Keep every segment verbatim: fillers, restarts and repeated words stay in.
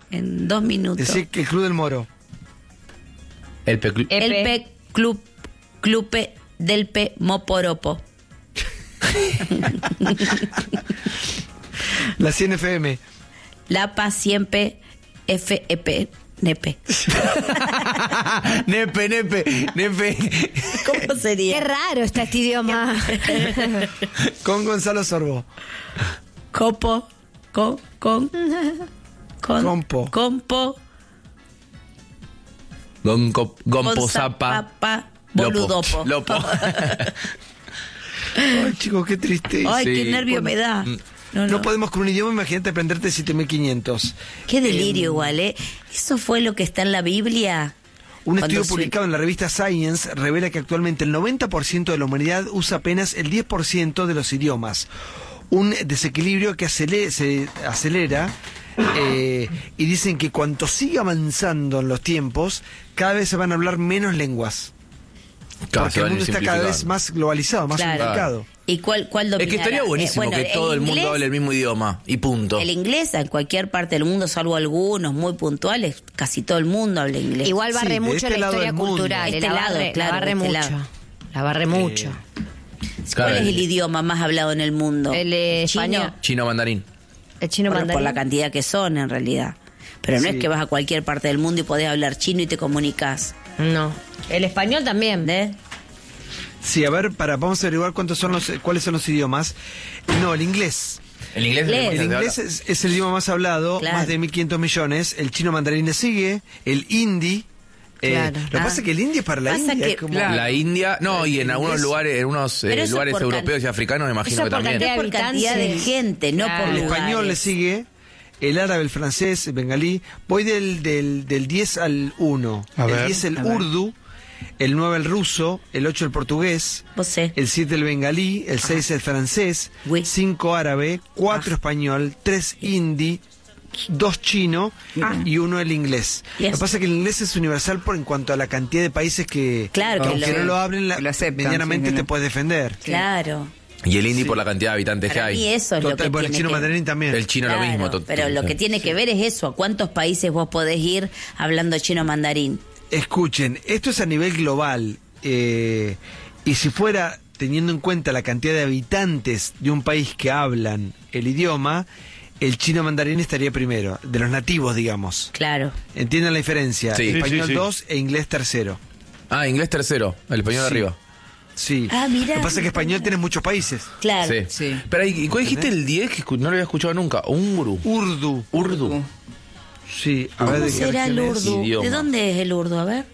en dos minutos. Decir que el Club del Moro. El P. El P Club Clupe del P Moporopo. La cien F M. La Paz siempre F E P. Nepe. Nepe, nepe, nepe. ¿Cómo sería? Qué raro está este idioma. Con Gonzalo Sorbo. Copo. Con. Con. Con. Compo. Compo. Gonco, gompo, Gonza, zapa. Papa. Boludopo. Lopo. Lopo. Ay, chicos, qué triste. Ay, Sí. qué nervio me da. No, No no. podemos con un idioma, imagínate aprenderte siete mil quinientos. Qué delirio igual, ¿eh? Eso fue lo que está en la Biblia. Un Cuando estudio se- publicado en la revista Science revela que actualmente el noventa por ciento de la humanidad usa apenas el diez por ciento de los idiomas. Un desequilibrio que acele- se acelera eh, y dicen que cuanto siga avanzando en los tiempos, cada vez se van a hablar menos lenguas. Claro, Porque se el van a mundo ir está cada vez simplificando. más globalizado, más Claro. unificado. ¿Y cuál, cuál Es dominará? que estaría buenísimo Eh, bueno, que todo el mundo inglés- hable el mismo idioma. Y punto. El inglés en cualquier parte del mundo, salvo algunos muy puntuales, casi todo el mundo habla inglés. Igual barre Sí, de mucho este la lado historia del mundo. cultural. Este la lado, barre, claro, la barre de este mucho. lado. La barre mucho. ¿Cuál Claro, es el idioma más hablado en el mundo? El eh, Chino. español. Chino mandarín. El chino Por, mandarín. por la cantidad que son, en realidad. Pero no Sí. es que vas a cualquier parte del mundo y podés hablar chino y te comunicas. No. El español también. ¿Ves? Sí, a ver, para, vamos a averiguar cuántos son los, cuáles son los idiomas. No, el inglés. El inglés, Inglés. es El el que inglés se habla. es, es el idioma más hablado, Claro. más de mil quinientos millones. El chino mandarín le sigue, el hindi. eh, Claro. Lo que Ah. pasa es que el hindi es para la Pasa India. que- es como- Claro. La India, no, y en El algunos inglés. lugares, en unos eh, Pero eso lugares por can- europeos y africanos, me imagino Eso que por también. cantidad Es por cantidad de habitantes. gente, no Claro. por El lugares. español le sigue, el árabe, el francés, el bengalí. Voy del, del, del diez al uno. A el ver, diez el a ver. urdu, el nueve el ruso, el ocho el portugués, Vos sé. el siete el bengalí, el seis el francés, Oui. cinco árabe, cuatro Ah. español, tres hindi, dos chino y uno el inglés. Yes. Lo que pasa es que el inglés es universal por en cuanto a la cantidad de países que, Claro, que aunque lo- no lo hablen, la- que lo aceptan, medianamente sí, te no. puedes defender. Claro. Y el hindi Sí. por la cantidad de habitantes Para que mí hay. eso es lo Total, que bueno, el tiene chino que... mandarín también. El chino Claro, lo mismo. to- pero lo que tiene que ver es eso, a cuántos países vos podés ir hablando chino mandarín. Escuchen, esto es a nivel global. eh, y si fuera teniendo en cuenta la cantidad de habitantes de un país que hablan el idioma, el chino mandarín estaría primero, de los nativos, digamos. Claro. ¿Entienden la diferencia? Sí. Español Sí, sí, sí. dos e inglés tercero. Ah, inglés tercero, el español de Sí. arriba. Sí. Ah, mirá. Lo que pasa es que español tiene muchos países. Claro. Sí. Sí. Pero, ¿y cuál dijiste el diez? Que escu- no lo había escuchado nunca. Unguru. Urdu. Urdu. Sí, a ver ¿Cómo de qué será el región es. urdu? Idioma. ¿De dónde es el urdu? A ver.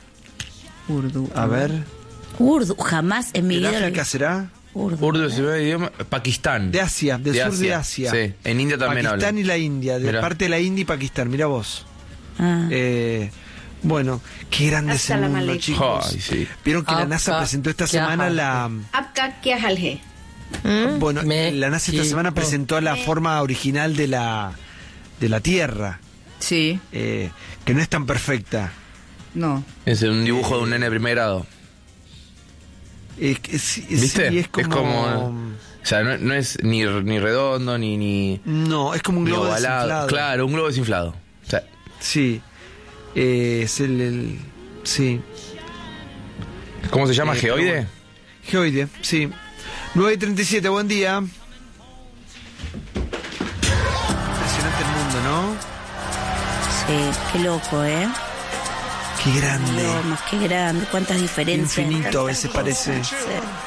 Urdu. A ver. Urdu, jamás en mi ¿De vida. lo vi. África será? Urdu. Urdu es el primer idioma. Pakistán. De Asia, del sur de Asia. Sí, en India también Pakistán hablan. y la India, de Mirá. parte de la India y Pakistán, mira vos. Ah. Eh, bueno, qué grande es el Assalamu mundo, alaikum. chicos. Ay, sí. Vieron que la Ah, NASA ah, presentó esta qué semana ajá. la... Apka kya hal hai? Bueno, Me- la NASA esta sí. semana presentó la forma original de la de la Tierra, Sí, eh, que no es tan perfecta. no. Es un dibujo de un nene de primer grado. Es, que sí, es- ¿Viste? sí, es como... O sea, no, no es ni, ni redondo, ni, ni, No, es como un ni globo ovalado. desinflado. Claro, un globo desinflado. O sea, Sí. Eh, es el, el- Sí. ¿cómo se llama? Eh, pero ¿Geoide? bueno. Geoide, sí. nueve y treinta y siete, buen día. Impresionante el mundo, ¿no? Sí, qué loco, ¿eh? Qué grande. Idiomas, qué grande, cuántas diferencias. Infinito a veces parece. Sí.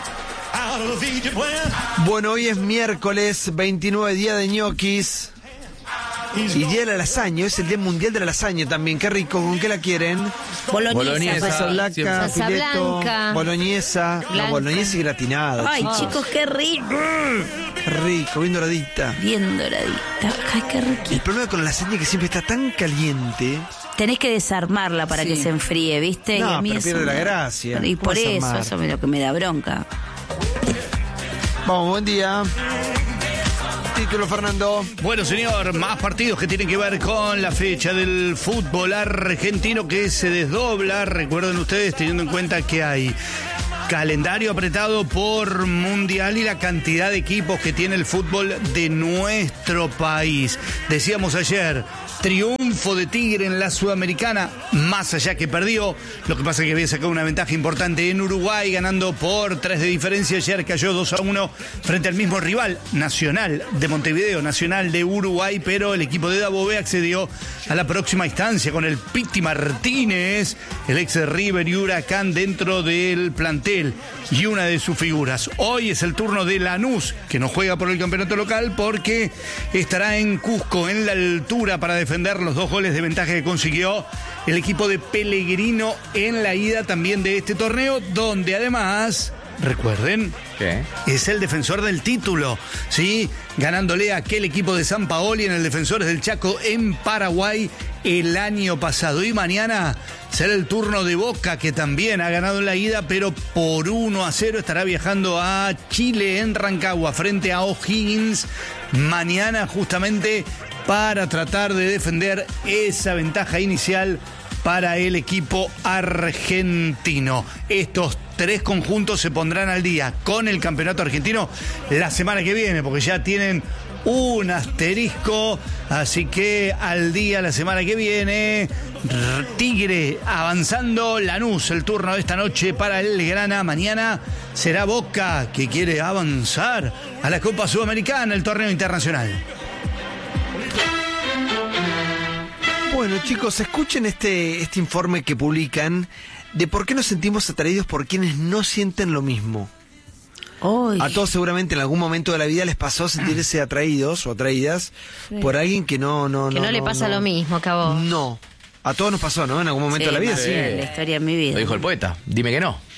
Bueno, hoy es miércoles veintinueve, día de ñoquis. Y día de la lasaña, es el día mundial de la lasaña también. Qué rico, ¿con qué la quieren? Boloñesa. Boloñesa. pues, Salsa blanca, siempre. Salsa fileto, blanca. boloñesa. No, Blanca. boloñesa y gratinada. Ay, chicos. chicos, qué rico. Qué rico, bien doradita. Bien doradita. Ay, qué El riquito. problema con la lasaña es que siempre está tan caliente. Tenés que desarmarla para Sí. que se enfríe, ¿viste? No, y a mí pero eso pierde la me- gracia. Y por ¿Cómo eso, desarmar? eso es lo que me da bronca. Vamos, buen día. Título, Fernando. Bueno, señor, más partidos que tienen que ver con la fecha del fútbol argentino que se desdobla. Recuerden ustedes, teniendo en cuenta que hay calendario apretado por mundial y la cantidad de equipos que tiene el fútbol de nuestro país. Decíamos ayer, Triunfo de Tigre en la Sudamericana, más allá que perdió. Lo que pasa es que había sacado una ventaja importante en Uruguay, ganando por tres de diferencia. Ayer cayó dos a uno frente al mismo rival, Nacional de Montevideo, Nacional de Uruguay, pero el equipo de Dabove accedió a la próxima instancia con el Piti Martínez, el ex de River y Huracán, dentro del plantel y una de sus figuras. Hoy es el turno de Lanús, que no juega por el campeonato local porque estará en Cusco, en la altura, para defender los dos goles de ventaja que consiguió el equipo de Pellegrino en la ida también de este torneo, donde además, recuerden, ¿qué? Es el defensor del título, ¿sí? Ganándole a aquel equipo de San Paoli en el Defensores del Chaco en Paraguay el año pasado. Y mañana será el turno de Boca, que también ha ganado en la ida, pero por uno a cero estará viajando a Chile en Rancagua frente a O'Higgins mañana, justamente para tratar de defender esa ventaja inicial para el equipo argentino. Estos tres conjuntos se pondrán al día con el campeonato argentino la semana que viene, porque ya tienen un asterisco, así que al día la semana que viene. Tigre avanzando, Lanús, el turno de esta noche para el Grana. Mañana será Boca, que quiere avanzar a la Copa Sudamericana, el torneo internacional. Bueno, chicos, escuchen este, este informe que publican de por qué nos sentimos atraídos por quienes no sienten lo mismo. Uy. A todos seguramente en algún momento de la vida les pasó sentirse atraídos o atraídas Sí. por alguien que no... no Que no, no le pasa lo mismo que a vos. No. A todos nos pasó, ¿no? En algún momento de la vida, más sí. bien, la historia de mi vida. Lo dijo el poeta, dime que no.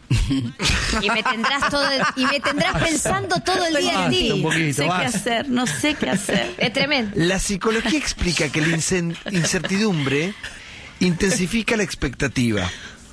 Y me tendrás todo el- y me tendrás pensando todo el día en ti. Un poquito, No sé qué más. hacer, no sé qué hacer. Es tremendo. La psicología explica que la incen- incertidumbre intensifica la expectativa.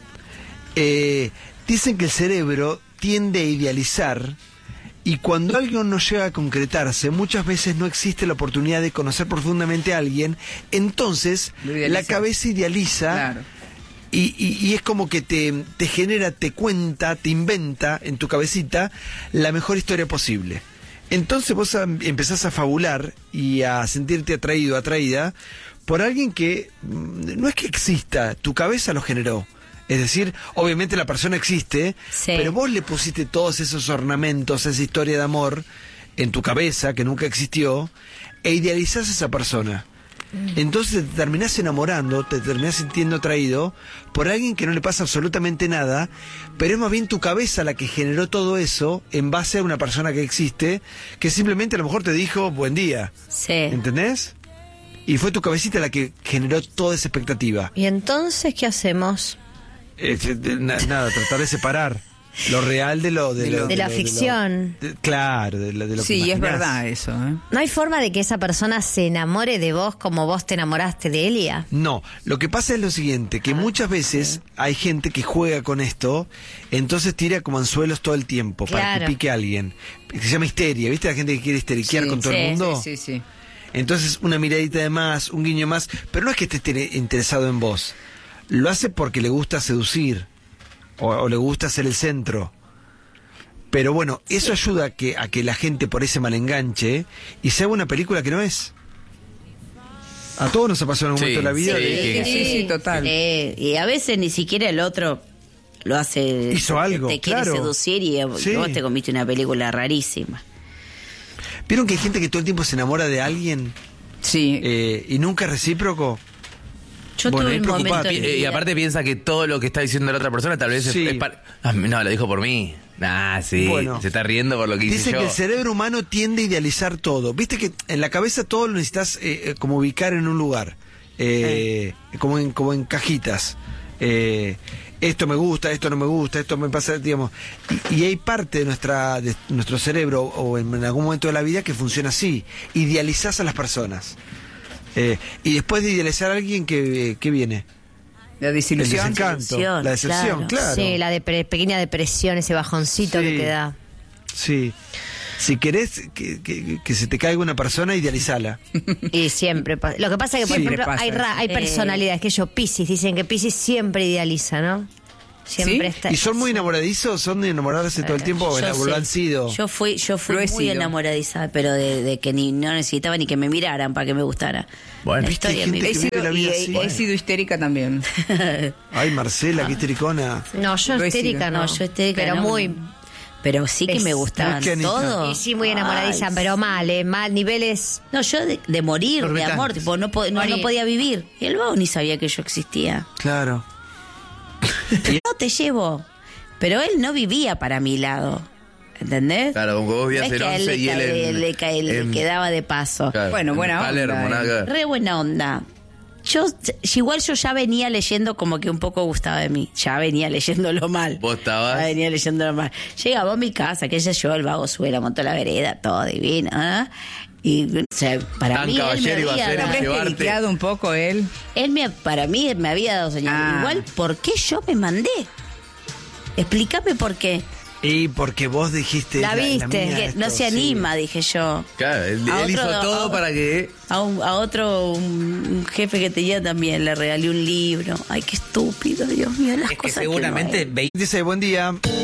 Eh, dicen que el cerebro tiende a idealizar y cuando algo no llega a concretarse, muchas veces no existe la oportunidad de conocer profundamente a alguien, entonces Lo idealiza. la cabeza idealiza Claro. y, y- y es como que te, te genera, te cuenta, te inventa en tu cabecita la mejor historia posible. Entonces vos am- empezás a fabular y a sentirte atraído, atraída por alguien que mm, no es que exista, tu cabeza lo generó. Es decir, obviamente la persona existe, Sí. pero vos le pusiste todos esos ornamentos, esa historia de amor en tu cabeza que nunca existió, e idealizás a esa persona. Entonces te terminás enamorando, te terminás sintiendo atraído por alguien que no le pasa absolutamente nada, pero es más bien tu cabeza la que generó todo eso en base a una persona que existe, que simplemente a lo mejor te dijo buen día. Sí. ¿Entendés? Y fue tu cabecita la que generó toda esa expectativa. ¿Y entonces qué hacemos? Eh, de- na- nada, tratar de separar lo real de lo... De, De lo- lo- de la lo- ficción. de- claro, de, lo- de lo que Sí, es imaginás. verdad eso, ¿eh? ¿No hay forma de que esa persona se enamore de vos como vos te enamoraste de Elia? No, lo que pasa es lo siguiente, que muchas veces hay gente que juega con esto, entonces tira como anzuelos todo el tiempo para Claro. que pique a alguien. Se llama histeria, ¿viste? La gente que quiere histeriquear Sí, con todo sí, el mundo. Sí, sí, sí. Entonces una miradita de más, un guiño más, pero no es que esté tere- interesado en vos. Lo hace porque le gusta seducir o, o le gusta ser el centro. Pero bueno, eso ayuda a que, a que la gente por ese mal enganche y se haga una película que no es. A todos nos ha pasado en algún Sí, momento de la vida. sí, de- que- Sí, sí, total. Eh, y a veces ni siquiera el otro lo hace. Hizo porque algo, Te quiere claro. seducir y Sí. vos te comiste una película rarísima. ¿Vieron que hay gente que todo el tiempo se enamora de alguien Sí. eh, y nunca es recíproco? Yo Bueno, tuve es un momento preocupante. en mi Y, y vida- aparte piensa que todo lo que está diciendo la otra persona tal vez es- Sí. es, par- Ah, no, lo dijo por mí. Ah, sí. Bueno. Se está riendo por lo que hice Dicen yo. que el cerebro humano tiende a idealizar todo. Viste que en la cabeza todo lo necesitas eh, eh, como ubicar en un lugar, eh, como, en, como en cajitas. Eh, esto me gusta, esto no me gusta, esto me pasa, digamos. Y, y hay parte de, nuestra, de nuestro cerebro o en, en algún momento de la vida que funciona así. Idealizás a las personas. Eh, y después de idealizar a alguien, ¿qué, qué viene? La El desilusión. desencanto, Decepción, la decepción, claro. claro. Sí, la depre- pequeña depresión, ese bajoncito Sí. que te da. Sí. Si querés que, que- que se te caiga una persona, idealizala. Y siempre pasa. Lo que pasa es que, por Siempre ejemplo, pasa hay, ra- eso. hay Eh. personalidades que yo, Piscis, dicen que Piscis siempre idealiza, ¿no? Siempre ¿Sí? está. ¿Y son muy enamoradizos? ¿Son de enamorarse todo el tiempo o, Yo o lo sé. han sido? Yo fui, yo fui Lo he muy sido. enamoradiza, pero de, de que ni no necesitaba ni que me miraran para que me gustara. Bueno. La ¿Viste? historia Hay de mi gente He que vida. sido, vive la y vida he, así. he sido histérica también. Ay, Marcela, qué histericona. No, yo Lo he histérica sido. no. No, yo histérica Pero no, muy. no. Pero sí que Es- me gustaban ¿Por qué, Anita? todos. Y sí, muy enamoradiza, Ay, pero mal, ¿eh? Mal, niveles. No, yo de, de morir, de Exorbitantes. amor, tipo, no, po- no, no Morir. podía vivir. Y el vago ni sabía que yo existía. Claro. No te llevo. Pero él no vivía para mi lado. ¿Entendés? Claro, como que vos No vivías es en que a él once le, y él cae- en- le, cae- le en- quedaba de paso. Claro, Bueno, en buena onda, Palermo, nada que ver. Re buena onda. Yo, igual yo ya venía leyendo como que un poco gustaba de mí. Ya venía leyéndolo mal. ¿Vos estabas? Ya venía leyéndolo mal. Llegaba a mi casa, que ella llevó el vago, sube la montó a la vereda, todo divino. ¿Ah? Y o sea, para Tan mí él me caballero iba a había ser ¿No en dado- habrá llevarte. esteriqueado un poco él? él me, para mí me había dado señales. Ah. Igual, ¿por qué yo me mandé? Explícame por qué. Y porque vos dijiste. La viste, mía, Que esto, no se sí. anima, dije yo. Claro, él, A él hizo otro- todo a- para que... A, un- a otro un, un jefe que tenía también le regalé un libro. Ay, qué estúpido, Dios mío, las Es que cosas que seguramente uno veía Dice, buen día.